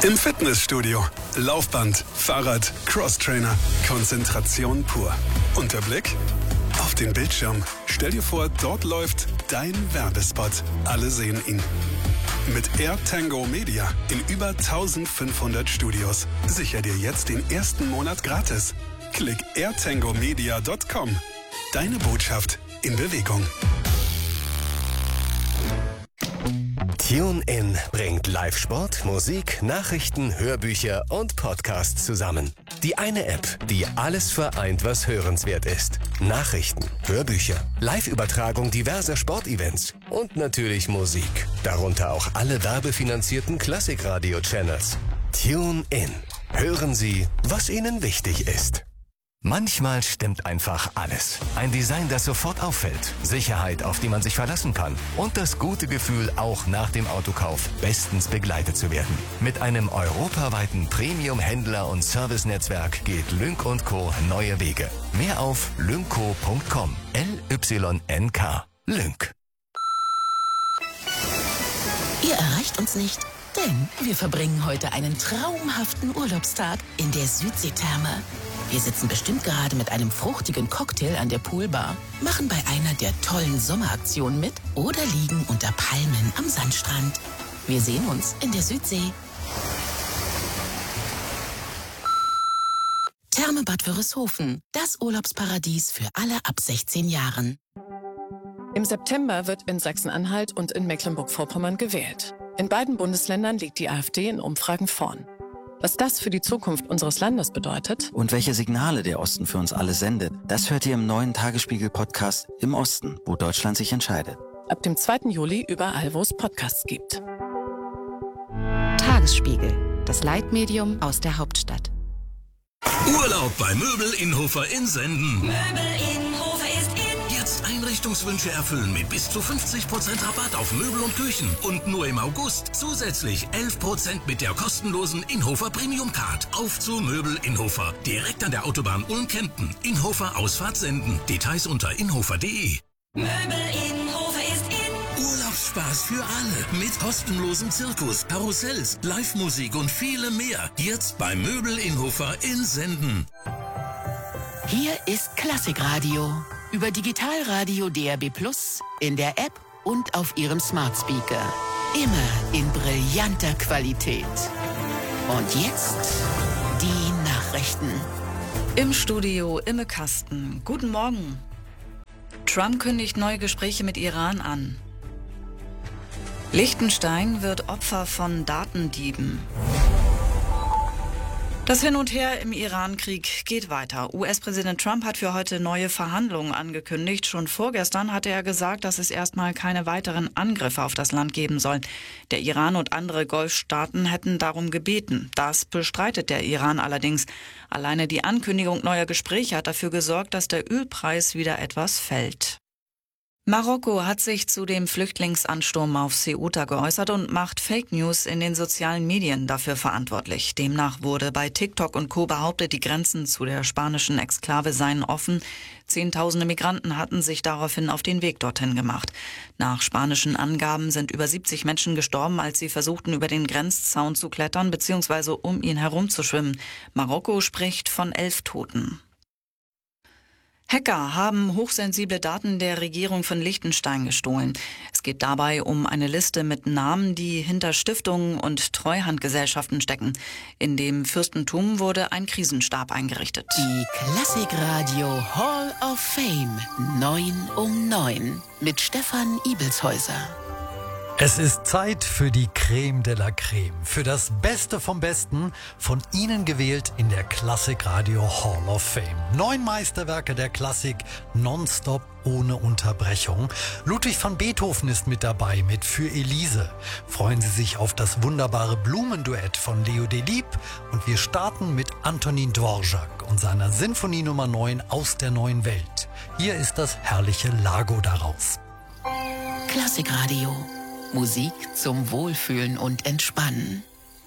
Im Fitnessstudio. Laufband, Fahrrad, Crosstrainer. Konzentration pur. Und der Blick? Auf den Bildschirm. Stell dir vor, dort läuft dein Werbespot. Alle sehen ihn. Mit AirTango Media in über 1500 Studios. Sicher dir jetzt den ersten Monat gratis. Klick airtangomedia.com. Deine Botschaft in Bewegung. TuneIn bringt Live-Sport, Musik, Nachrichten, Hörbücher und Podcasts zusammen. Die eine App, die alles vereint, was hörenswert ist. Nachrichten, Hörbücher, Live-Übertragung diverser Sportevents und natürlich Musik. Darunter auch alle werbefinanzierten Klassikradio-Channels. TuneIn. Hören Sie, was Ihnen wichtig ist. Manchmal stimmt einfach alles. Ein Design, das sofort auffällt. Sicherheit, auf die man sich verlassen kann. Und das gute Gefühl, auch nach dem Autokauf bestens begleitet zu werden. Mit einem europaweiten Premium-Händler- und Servicenetzwerk geht Lynk & Co. neue Wege. Mehr auf lynco.com. LYNK. Lynk. Ihr erreicht uns nicht, denn wir verbringen heute einen traumhaften Urlaubstag in der Südseetherme. Wir sitzen bestimmt gerade mit einem fruchtigen Cocktail an der Poolbar, machen bei einer der tollen Sommeraktionen mit oder liegen unter Palmen am Sandstrand. Wir sehen uns in der Südsee. Therme Bad Wörishofen, das Urlaubsparadies für alle ab 16 Jahren. Im September wird in Sachsen-Anhalt und in Mecklenburg-Vorpommern gewählt. In beiden Bundesländern liegt die AfD in Umfragen vorn. Was das für die Zukunft unseres Landes bedeutet und welche Signale der Osten für uns alle sendet, das hört ihr im neuen Tagesspiegel-Podcast Im Osten, wo Deutschland sich entscheidet. Ab dem 2. Juli überall, wo es Podcasts gibt. Tagesspiegel, das Leitmedium aus der Hauptstadt. Urlaub bei Möbel Innhofer in Senden. Möbel Innhofer ist in. Jetzt Einrichtungswünsche erfüllen mit bis zu 50% Rabatt auf Möbel und Küchen. Und nur im August zusätzlich 11% mit der kostenlosen Innhofer Premium Card. Auf zu Möbel Innhofer. Direkt an der Autobahn Ulm-Kempten. Innhofer Ausfahrt Senden. Details unter innhofer.de. Möbel Innhofer ist in. Urlaubsspaß für alle. Mit kostenlosem Zirkus, Karussells, Live-Musik und vielem mehr. Jetzt bei Möbel Innhofer in Senden. Hier ist Klassikradio. Über Digitalradio DAB+, in der App und auf Ihrem Smart Speaker. Immer in brillanter Qualität. Und jetzt die Nachrichten. Im Studio Imme Kasten. Guten Morgen. Trump kündigt neue Gespräche mit Iran an. Liechtenstein wird Opfer von Datendieben. Das Hin und Her im Iran-Krieg geht weiter. US-Präsident Trump hat für heute neue Verhandlungen angekündigt. Schon vorgestern hatte er gesagt, dass es erstmal keine weiteren Angriffe auf das Land geben soll. Der Iran und andere Golfstaaten hätten darum gebeten. Das bestreitet der Iran allerdings. Alleine die Ankündigung neuer Gespräche hat dafür gesorgt, dass der Ölpreis wieder etwas fällt. Marokko hat sich zu dem Flüchtlingsansturm auf Ceuta geäußert und macht Fake News in den sozialen Medien dafür verantwortlich. Demnach wurde bei TikTok und Co. behauptet, die Grenzen zu der spanischen Exklave seien offen. Zehntausende Migranten hatten sich daraufhin auf den Weg dorthin gemacht. Nach spanischen Angaben sind über 70 Menschen gestorben, als sie versuchten, über den Grenzzaun zu klettern bzw. um ihn herumzuschwimmen. Marokko spricht von 11 Toten. Hacker haben hochsensible Daten der Regierung von Liechtenstein gestohlen. Es geht dabei um eine Liste mit Namen, die hinter Stiftungen und Treuhandgesellschaften stecken. In dem Fürstentum wurde ein Krisenstab eingerichtet. Die Klassikradio Hall of Fame 9 um 9 mit Stefan Ibelshäuser. Es ist Zeit für die Creme de la Creme, für das Beste vom Besten, von Ihnen gewählt in der Klassikradio Hall of Fame. 9 Meisterwerke der Klassik, nonstop, ohne Unterbrechung. Ludwig van Beethoven ist mit dabei mit Für Elise. Freuen Sie sich auf das wunderbare Blumenduett von Leo Delibes und wir starten mit Antonin Dvorak und seiner Sinfonie Nummer 9 aus der neuen Welt. Hier ist das herrliche Lago daraus. Klassikradio. Musik zum Wohlfühlen und Entspannen.